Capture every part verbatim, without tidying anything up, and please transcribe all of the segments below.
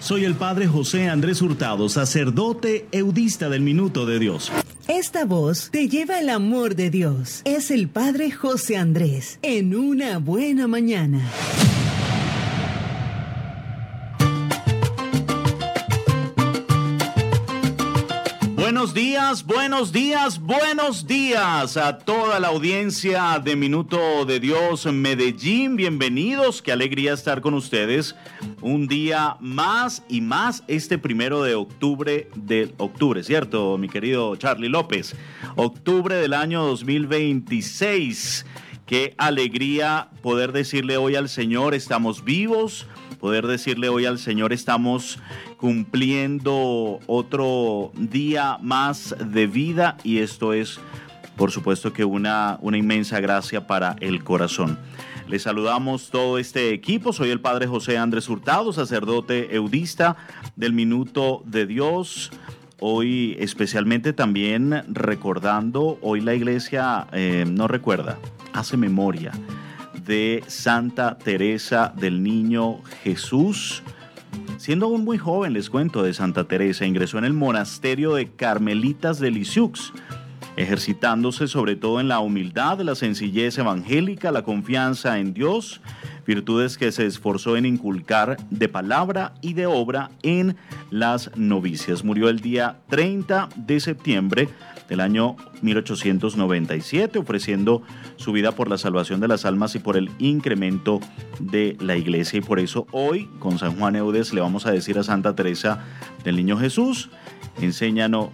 Soy el Padre José Andrés Hurtado, sacerdote eudista del Minuto de Dios. Esta voz te lleva el amor de Dios. Es el Padre José Andrés, en una buena mañana. Buenos días, buenos días, buenos días a toda la audiencia de Minuto de Dios Medellín. Bienvenidos, qué alegría estar con ustedes un día más y más este primero de octubre de octubre, ¿cierto, mi querido Charlie López? Octubre del año dos mil veintiséis. Qué alegría poder decirle hoy al Señor, estamos vivos, poder decirle hoy al Señor, estamos cumpliendo otro día más de vida, y esto es, por supuesto, que una, una inmensa gracia para el corazón. Les saludamos todo este equipo. Soy el Padre José Andrés Hurtado, sacerdote eudista del Minuto de Dios. Hoy especialmente también recordando, hoy la iglesia eh, no recuerda, hace memoria de Santa Teresa del Niño Jesús. Siendo aún muy joven, les cuento de Santa Teresa, ingresó en el monasterio de Carmelitas de Lisieux, ejercitándose sobre todo en la humildad, la sencillez evangélica, la confianza en Dios, virtudes que se esforzó en inculcar de palabra y de obra en las novicias. Murió el día treinta de septiembre del año mil ochocientos noventa y siete, ofreciendo su vida por la salvación de las almas y por el incremento de la iglesia. Y por eso hoy, con San Juan Eudes, le vamos a decir a Santa Teresa del Niño Jesús, enséñanos,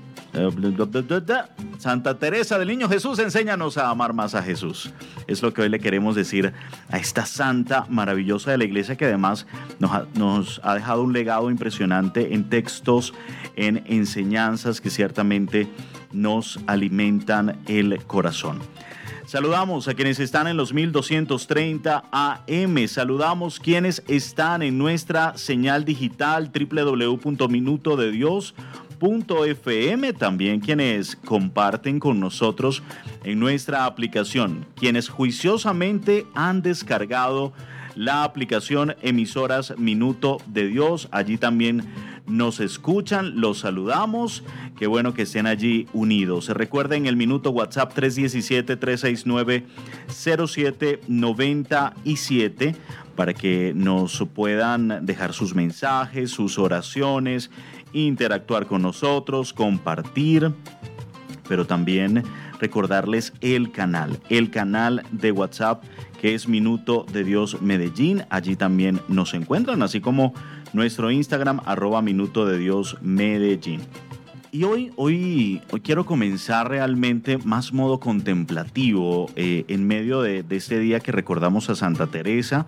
Santa Teresa del Niño Jesús, enséñanos a amar más a Jesús. Es lo que hoy le queremos decir a esta santa maravillosa de la iglesia, que además nos ha, nos ha dejado un legado impresionante en textos, en enseñanzas que ciertamente nos alimentan el corazón. Saludamos a quienes están en los mil doscientos treinta A M, saludamos quienes están en nuestra señal digital doble u doble u doble u punto minuto de dios punto f m, también quienes comparten con nosotros en nuestra aplicación, quienes juiciosamente han descargado la aplicación Emisoras Minuto de Dios, allí también nos escuchan, los saludamos, qué bueno que estén allí unidos. Recuerden el minuto WhatsApp tres uno siete, tres seis nueve, cero siete nueve siete para que nos puedan dejar sus mensajes, sus oraciones, interactuar con nosotros, compartir, pero también recordarles el canal, el canal de WhatsApp que es Minuto de Dios Medellín. Allí también nos encuentran, así como nuestro Instagram, arroba Minuto de Dios Medellín. Y hoy, hoy, hoy quiero comenzar realmente más modo contemplativo, eh, en medio de, de este día que recordamos a Santa Teresa,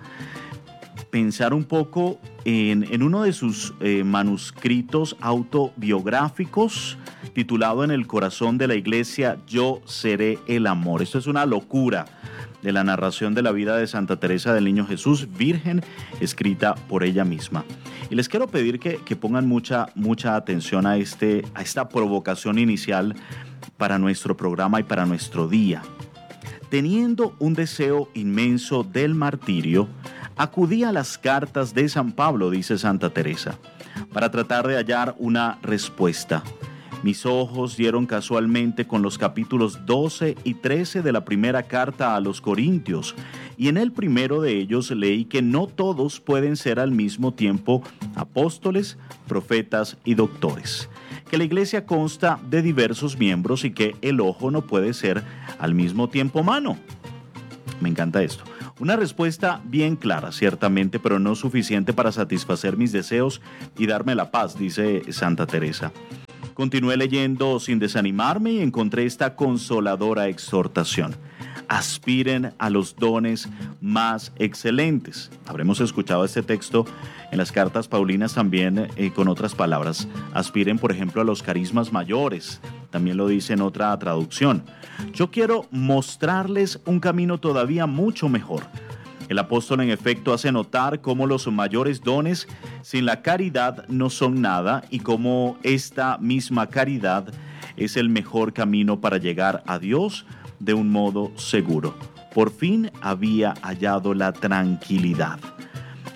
pensar un poco en, en uno de sus eh, manuscritos autobiográficos, titulado En el corazón de la iglesia, Yo seré el amor. Esto es una locura de la narración de la vida de Santa Teresa del Niño Jesús, virgen, escrita por ella misma. Y les quiero pedir que, que pongan mucha, mucha atención a, este, a esta provocación inicial para nuestro programa y para nuestro día. Teniendo un deseo inmenso del martirio, acudí a las cartas de San Pablo, dice Santa Teresa, para tratar de hallar una respuesta. Mis ojos dieron casualmente con los capítulos doce y trece de la primera carta a los Corintios, y en el primero de ellos leí que no todos pueden ser al mismo tiempo apóstoles, profetas y doctores, que la iglesia consta de diversos miembros y que el ojo no puede ser al mismo tiempo mano. Me encanta esto. Una respuesta bien clara, ciertamente, pero no suficiente para satisfacer mis deseos y darme la paz, dice Santa Teresa. Continué leyendo sin desanimarme y encontré esta consoladora exhortación. Aspiren a los dones más excelentes. Habremos escuchado este texto en las cartas paulinas también eh, con otras palabras. Aspiren, por ejemplo, a los carismas mayores. También lo dice en otra traducción. Yo quiero mostrarles un camino todavía mucho mejor. El apóstol en efecto hace notar cómo los mayores dones sin la caridad no son nada y cómo esta misma caridad es el mejor camino para llegar a Dios de un modo seguro. Por fin había hallado la tranquilidad.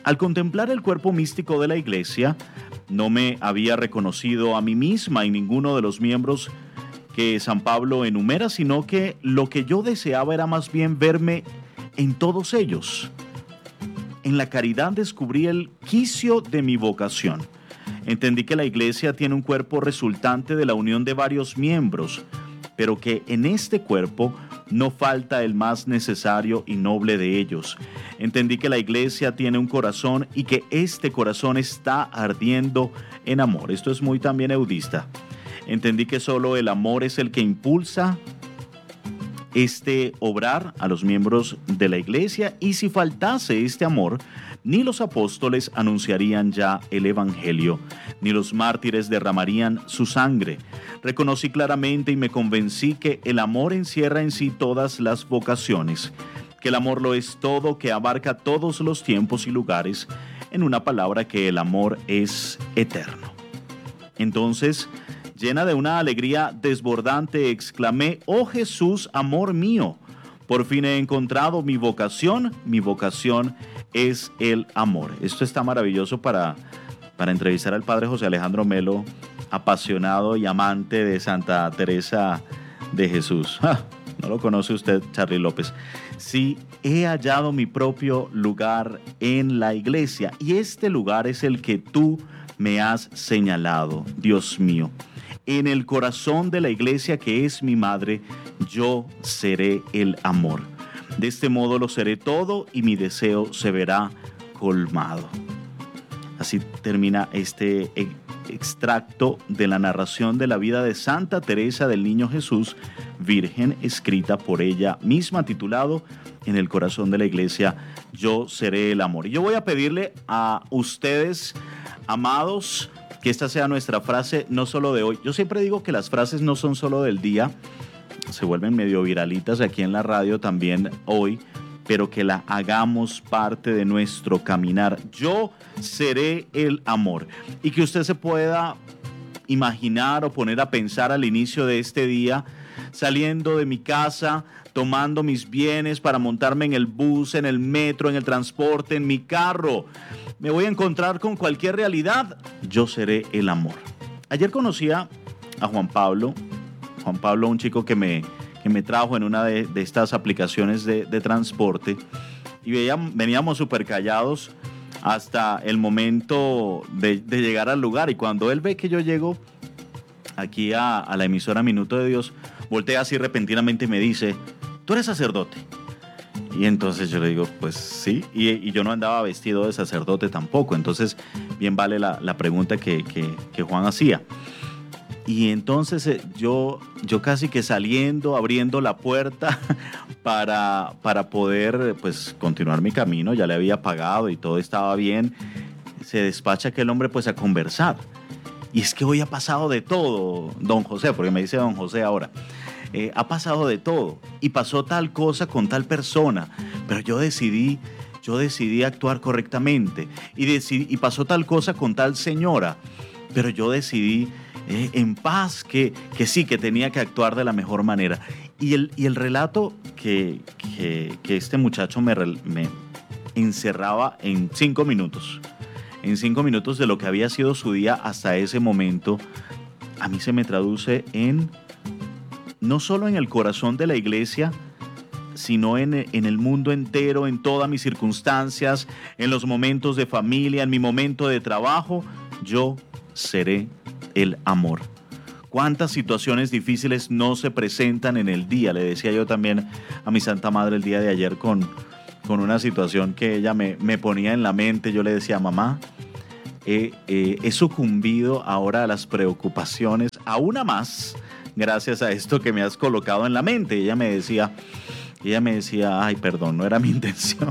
Al contemplar el cuerpo místico de la iglesia, no me había reconocido a mí misma y ninguno de los miembros que San Pablo enumera, sino que lo que yo deseaba era más bien verme en todos ellos. En la caridad descubrí el quicio de mi vocación. Entendí que la iglesia tiene un cuerpo resultante de la unión de varios miembros, pero que en este cuerpo no falta el más necesario y noble de ellos. Entendí que la iglesia tiene un corazón y que este corazón está ardiendo en amor. Esto es muy también eudista. Entendí que solo el amor es el que impulsa este obrar a los miembros de la iglesia, y si faltase este amor, ni los apóstoles anunciarían ya el evangelio, ni los mártires derramarían su sangre. Reconocí claramente y me convencí que el amor encierra en sí todas las vocaciones, que el amor lo es todo, que abarca todos los tiempos y lugares, en una palabra, que el amor es eterno. Entonces, llena de una alegría desbordante, exclamé: «Oh Jesús, amor mío, por fin he encontrado mi vocación, mi vocación es el amor». Esto está maravilloso para, para entrevistar al padre José Alejandro Melo, apasionado y amante de Santa Teresa de Jesús. ¡Ah! ¿No lo conoce usted, Charly López? Sí, he hallado mi propio lugar en la iglesia, y este lugar es el que tú me has señalado, Dios mío. En el corazón de la iglesia, que es mi madre, yo seré el amor. De este modo lo seré todo y mi deseo se verá colmado. Así termina este extracto de la narración de la vida de Santa Teresa del Niño Jesús, virgen, escrita por ella misma, titulado En el corazón de la iglesia, yo seré el amor. Y yo voy a pedirle a ustedes, amados, que esta sea nuestra frase no solo de hoy. Yo siempre digo que las frases no son solo del día, se vuelven medio viralitas aquí en la radio también hoy, pero que la hagamos parte de nuestro caminar. Yo seré el amor. Y que usted se pueda imaginar o poner a pensar al inicio de este día, saliendo de mi casa, tomando mis bienes para montarme en el bus, en el metro, en el transporte, en mi carro. Me voy a encontrar con cualquier realidad. Yo seré el amor. Ayer conocía a Juan Pablo. Juan Pablo, un chico que me, que me trajo en una de, de estas aplicaciones de, de transporte. Y veíamos, veníamos súper callados hasta el momento de, de llegar al lugar. Y cuando él ve que yo llego aquí a, a la emisora Minuto de Dios, voltea así repentinamente y me dice: ¿tú eres sacerdote? Y entonces yo le digo, pues sí, y, y yo no andaba vestido de sacerdote tampoco. Entonces bien vale la, la pregunta que, que, que Juan hacía. Y entonces eh, yo, yo casi que saliendo, abriendo la puerta para, para poder pues continuar mi camino, ya le había pagado y todo estaba bien, se despacha aquel hombre pues a conversar. Y es que hoy ha pasado de todo, don José, porque me dice don José ahora. Eh, ha pasado de todo y pasó tal cosa con tal persona, pero yo decidí, yo decidí actuar correctamente, y, decidí, y pasó tal cosa con tal señora, pero yo decidí eh, en paz que, que sí, que tenía que actuar de la mejor manera. Y el, y el relato que, que, que este muchacho me, me encerraba en cinco minutos, en cinco minutos de lo que había sido su día hasta ese momento, a mí se me traduce en no solo en el corazón de la iglesia, sino en, en el mundo entero, en todas mis circunstancias, en los momentos de familia, en mi momento de trabajo. Yo seré el amor. ¿Cuántas situaciones difíciles no se presentan en el día? Le decía yo también a mi Santa Madre el día de ayer con, con una situación que ella me, me ponía en la mente. Yo le decía: mamá, eh, eh, he sucumbido ahora a las preocupaciones, a una más, gracias a esto que me has colocado en la mente. Ella me decía, ella me decía, ay, perdón, no era mi intención.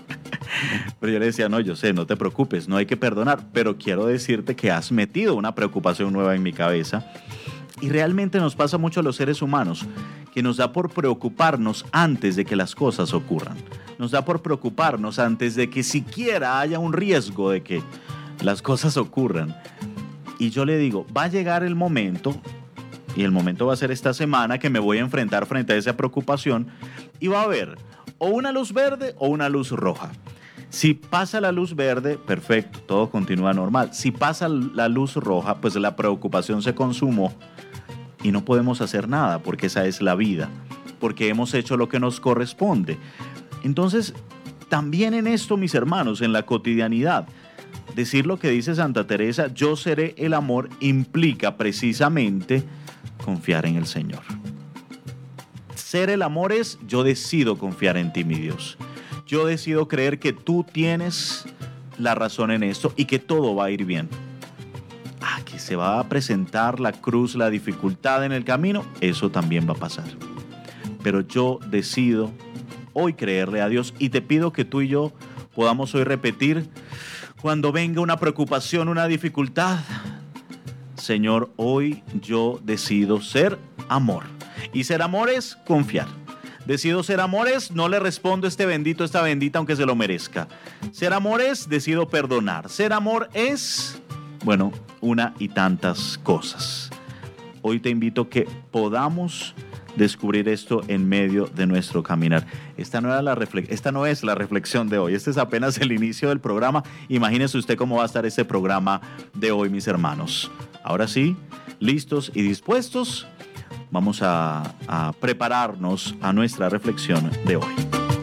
Pero yo le decía, no, yo sé, no te preocupes, no hay que perdonar, pero quiero decirte que has metido una preocupación nueva en mi cabeza. Y realmente nos pasa mucho a los seres humanos, que nos da por preocuparnos antes de que las cosas ocurran. Nos da por preocuparnos antes de que siquiera haya un riesgo de que las cosas ocurran. Y yo le digo, va a llegar el momento, y el momento va a ser esta semana, que me voy a enfrentar frente a esa preocupación, y va a haber o una luz verde o una luz roja. Si pasa la luz verde, perfecto, todo continúa normal. Si pasa la luz roja, pues la preocupación se consumó y no podemos hacer nada porque esa es la vida, porque hemos hecho lo que nos corresponde. Entonces, también en esto, mis hermanos, en la cotidianidad, decir lo que dice Santa Teresa, yo seré el amor, implica precisamente confiar en el Señor. Ser el amor es, yo decido confiar en ti, mi Dios. Yo decido creer que tú tienes la razón en esto y que todo va a ir bien. Ah, que se va a presentar la cruz, la dificultad en el camino, eso también va a pasar. Pero yo decido hoy creerle a Dios y te pido que tú y yo podamos hoy repetir, cuando venga una preocupación, una dificultad, Señor, hoy yo decido ser amor. Y ser amor es confiar. Decido ser amores, no le respondo a este bendito, esta bendita, aunque se lo merezca. Ser amor es, decido perdonar. Ser amor es, bueno, una y tantas cosas. Hoy te invito a que podamos descubrir esto en medio de nuestro caminar. Esta no, era la reflex- esta no es la reflexión de hoy, este es apenas el inicio del programa. Imagínense usted cómo va a estar este programa de hoy, mis hermanos. Ahora sí, listos y dispuestos. Vamos a, a prepararnos a nuestra reflexión de hoy.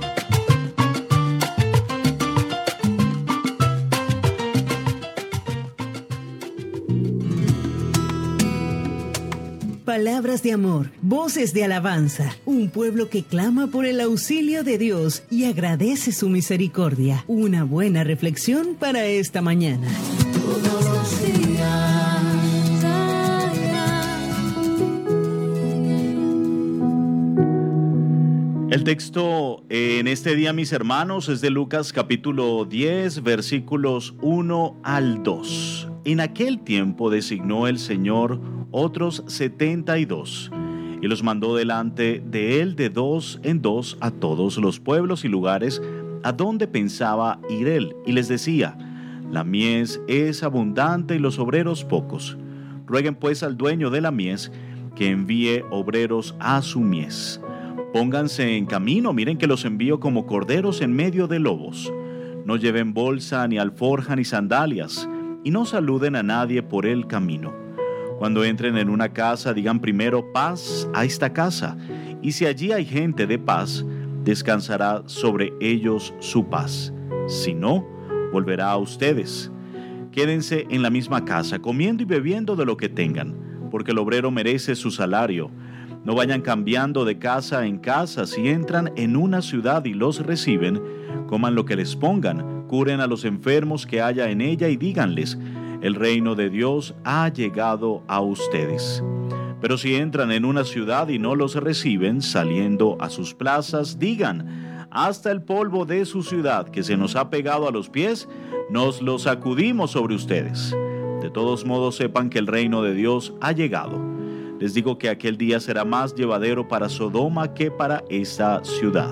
Palabras de amor, voces de alabanza, un pueblo que clama por el auxilio de Dios y agradece su misericordia. Una buena reflexión para esta mañana. Todos los días. El texto en este día, mis hermanos, es de Lucas capítulo diez, versículos uno al dos. En aquel tiempo designó el Señor otros setenta y dos, y los mandó delante de él de dos en dos a todos los pueblos y lugares a donde pensaba ir él, y les decía, la mies es abundante y los obreros pocos. Rueguen pues al dueño de la mies que envíe obreros a su mies. Pónganse en camino, miren que los envío como corderos en medio de lobos. No lleven bolsa, ni alforja, ni sandalias, y no saluden a nadie por el camino. Cuando entren en una casa, digan primero paz a esta casa, y si allí hay gente de paz, descansará sobre ellos su paz. Si no, volverá a ustedes. Quédense en la misma casa, comiendo y bebiendo de lo que tengan, porque el obrero merece su salario. No vayan cambiando de casa en casa. Si entran en una ciudad y los reciben, coman lo que les pongan, curen a los enfermos que haya en ella y díganles, el reino de Dios ha llegado a ustedes. Pero si entran en una ciudad y no los reciben, saliendo a sus plazas, digan, hasta el polvo de su ciudad que se nos ha pegado a los pies, nos lo sacudimos sobre ustedes. De todos modos sepan que el reino de Dios ha llegado. Les digo que aquel día será más llevadero para Sodoma que para esta ciudad.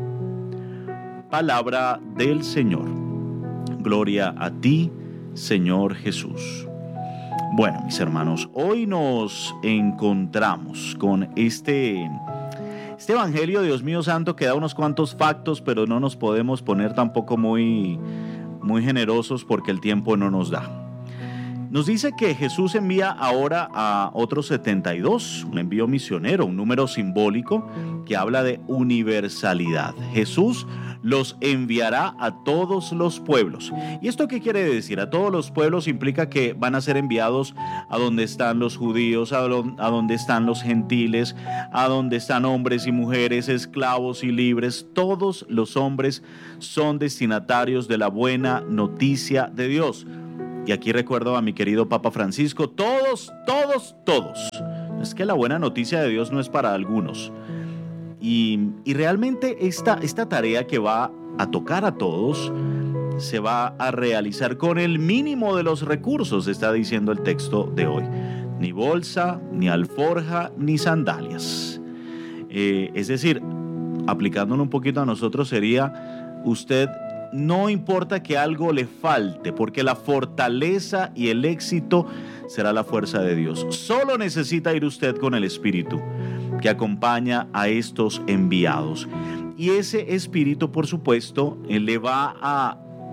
Palabra del Señor. Gloria a ti, Señor Jesús. Bueno, mis hermanos, hoy nos encontramos con este, este Evangelio, Dios mío santo, que da unos cuantos factos, pero no nos podemos poner tampoco muy, muy generosos porque el tiempo no nos da. Nos dice que Jesús envía ahora a otros setenta y dos, un envío misionero, un número simbólico que habla de universalidad. Jesús los enviará a todos los pueblos. ¿Y esto qué quiere decir? A todos los pueblos implica que van a ser enviados a donde están los judíos, a donde están los gentiles, a donde están hombres y mujeres, esclavos y libres. Todos los hombres son destinatarios de la buena noticia de Dios. Y aquí recuerdo a mi querido Papa Francisco, todos, todos, todos. Es que la buena noticia de Dios no es para algunos. Y, y realmente esta, esta tarea que va a tocar a todos se va a realizar con el mínimo de los recursos, está diciendo el texto de hoy. Ni bolsa, ni alforja, ni sandalias. Eh, es decir, aplicándolo un poquito a nosotros sería, usted no importa que algo le falte, porque la fortaleza y el éxito será la fuerza de Dios. Solo necesita ir usted con el Espíritu que acompaña a estos enviados. Y ese Espíritu, por supuesto, le va a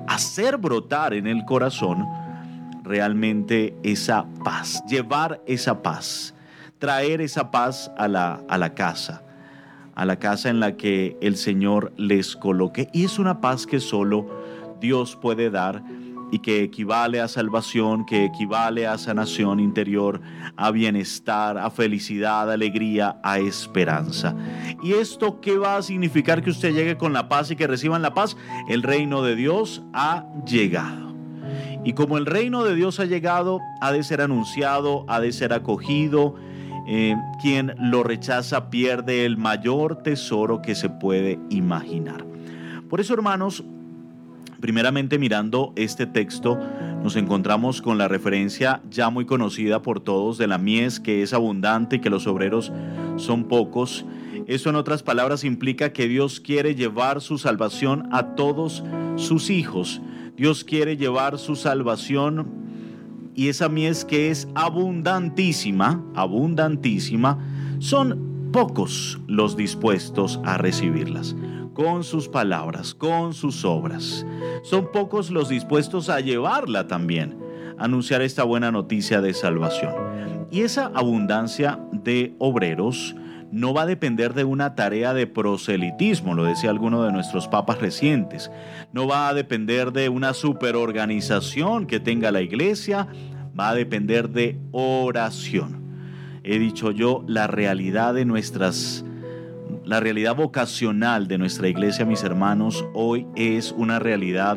hacer brotar en el corazón realmente esa paz, llevar esa paz, traer esa paz a la, a la casa, a la casa en la que el Señor les coloque. Y es una paz que solo Dios puede dar y que equivale a salvación, que equivale a sanación interior, a bienestar, a felicidad, a alegría, a esperanza. ¿Y esto qué va a significar que usted llegue con la paz y que reciban la paz? El reino de Dios ha llegado. Y como el reino de Dios ha llegado, ha de ser anunciado, ha de ser acogido. Eh, quien lo rechaza pierde el mayor tesoro que se puede imaginar. Por eso, hermanos, primeramente mirando este texto, nos encontramos con la referencia ya muy conocida por todos de la mies que es abundante y que los obreros son pocos. Eso, en otras palabras, implica que Dios quiere llevar su salvación a todos sus hijos. Dios quiere llevar su salvación, y esa mies que es abundantísima, abundantísima, son pocos los dispuestos a recibirlas, con sus palabras, con sus obras. Son pocos los dispuestos a llevarla también, a anunciar esta buena noticia de salvación. Y esa abundancia de obreros no va a depender de una tarea de proselitismo, lo decía alguno de nuestros papas recientes. No va a depender de una superorganización que tenga la iglesia, va a depender de oración. He dicho yo, la realidad de nuestras, la realidad vocacional de nuestra iglesia, mis hermanos, hoy es una realidad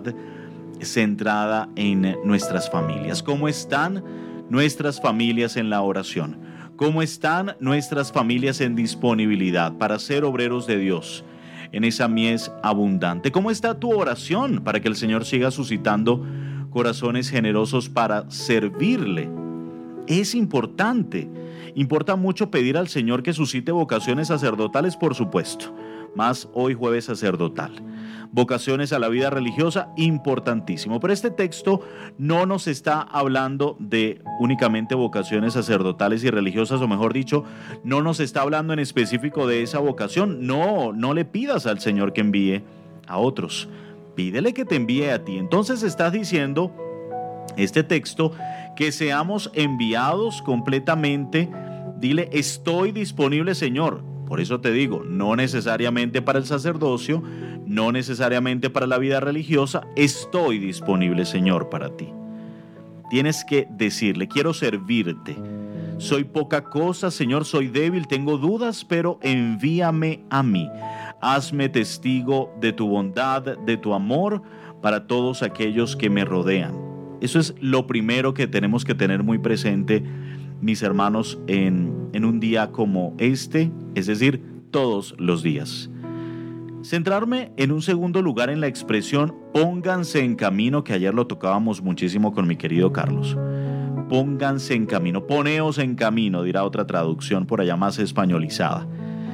centrada en nuestras familias. ¿Cómo están nuestras familias en la oración? ¿Cómo están nuestras familias en disponibilidad para ser obreros de Dios en esa mies abundante? ¿Cómo está tu oración para que el Señor siga suscitando corazones generosos para servirle? Es importante, importa mucho pedir al Señor que suscite vocaciones sacerdotales, por supuesto, más hoy jueves sacerdotal. Vocaciones a la vida religiosa, importantísimo. Pero este texto no nos está hablando de únicamente vocaciones sacerdotales y religiosas, o mejor dicho, no nos está hablando en específico de esa vocación. No, no le pidas al Señor que envíe a otros. Pídele que te envíe a ti. Entonces estás diciendo, este texto, que seamos enviados completamente. Dile, estoy disponible, Señor. Por eso te digo, no necesariamente para el sacerdocio, no necesariamente para la vida religiosa, estoy disponible, Señor, para ti. Tienes que decirle, quiero servirte. Soy poca cosa, Señor, soy débil, tengo dudas, pero envíame a mí. Hazme testigo de tu bondad, de tu amor para todos aquellos que me rodean. Eso es lo primero que tenemos que tener muy presente, mis hermanos, en, en un día como este, es decir, todos los días. Centrarme en un segundo lugar en la expresión pónganse en camino, que ayer lo tocábamos muchísimo con mi querido Carlos. Pónganse en camino, poneos en camino, dirá otra traducción por allá más españolizada.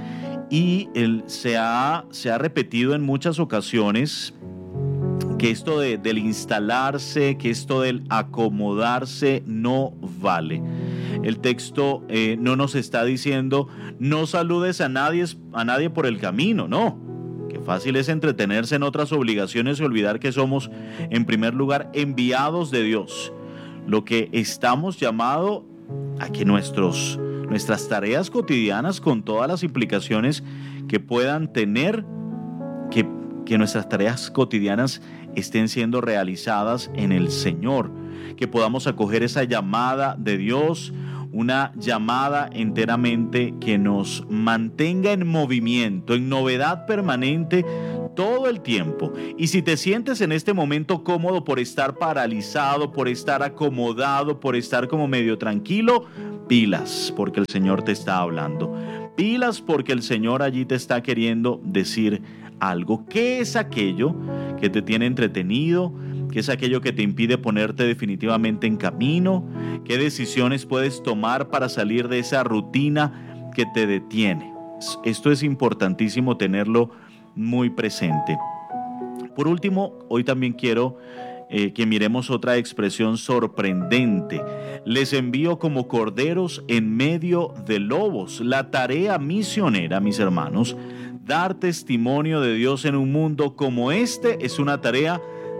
Y él se ha, se ha repetido en muchas ocasiones que esto de, del instalarse, que esto del acomodarse no vale. El texto eh, no nos está diciendo no saludes a nadie, a nadie por el camino, no. Qué fácil es entretenerse en otras obligaciones y olvidar que somos, en primer lugar, enviados de Dios. Lo que estamos llamados a que nuestros, nuestras tareas cotidianas, con todas las implicaciones que puedan tener, que, que nuestras tareas cotidianas estén siendo realizadas en el Señor, que podamos acoger esa llamada de Dios, una llamada enteramente que nos mantenga en movimiento, en novedad permanente todo el tiempo. Y si te sientes en este momento cómodo por estar paralizado, por estar acomodado, por estar como medio tranquilo, pilas, porque el Señor te está hablando. Pilas, porque el Señor allí te está queriendo decir algo. ¿Qué es aquello que te tiene entretenido? ¿Qué es aquello que te impide ponerte definitivamente en camino? ¿Qué decisiones puedes tomar para salir de esa rutina que te detiene? Esto es importantísimo tenerlo muy presente. Por último, hoy también quiero eh, que miremos otra expresión sorprendente. Les envío como corderos en medio de lobos. La tarea misionera, mis hermanos, dar testimonio de Dios en un mundo como este es una tarea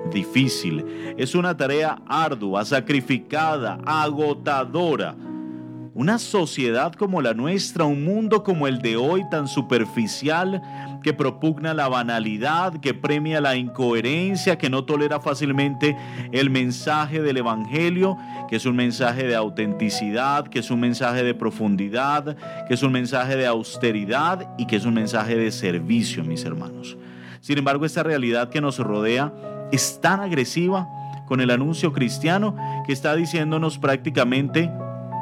difícil, es una tarea ardua, sacrificada, agotadora. Una sociedad como la nuestra, un mundo como el de hoy tan superficial, que propugna la banalidad, que premia la incoherencia, que no tolera fácilmente el mensaje del Evangelio, que es un mensaje de autenticidad, que es un mensaje de profundidad, que es un mensaje de austeridad y que es un mensaje de servicio, mis hermanos. Sin embargo, esta realidad que nos rodea es tan agresiva con el anuncio cristiano que está diciéndonos prácticamente: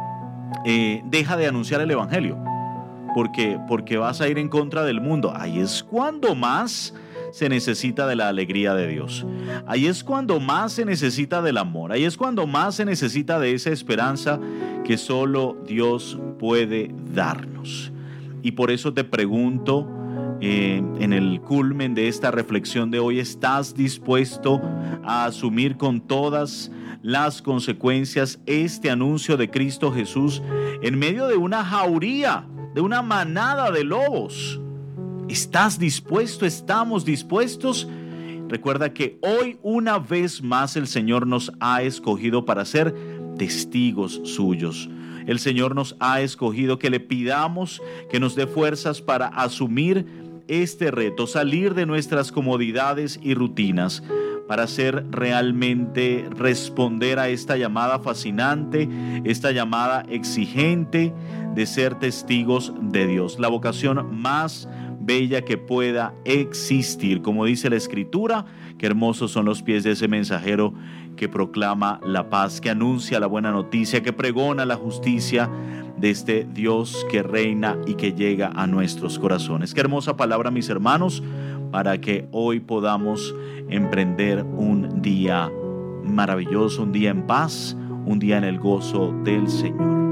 Eh, deja de anunciar el Evangelio porque, porque vas a ir en contra del mundo. Ahí es cuando más se necesita de la alegría de Dios. Ahí es cuando más se necesita del amor. Ahí es cuando más se necesita de esa esperanza que solo Dios puede darnos. Y por eso te pregunto, eh, en el culmen de esta reflexión de hoy, ¿estás dispuesto a asumir con todas las consecuencias este anuncio de Cristo Jesús en medio de una jauría, de una manada de lobos? ¿Estás dispuesto? ¿Estamos dispuestos? Recuerda que hoy una vez más el Señor nos ha escogido para ser testigos suyos. El Señor nos ha escogido que le pidamos que nos dé fuerzas para asumir este reto, salir de nuestras comodidades y rutinas, para ser realmente, responder a esta llamada fascinante, esta llamada exigente de ser testigos de Dios. La vocación más bella que pueda existir. Como dice la Escritura, qué hermosos son los pies de ese mensajero que proclama la paz, que anuncia la buena noticia, que pregona la justicia de este Dios que reina y que llega a nuestros corazones. Qué hermosa palabra, mis hermanos, para que hoy podamos emprender un día maravilloso, un día en paz, un día en el gozo del Señor.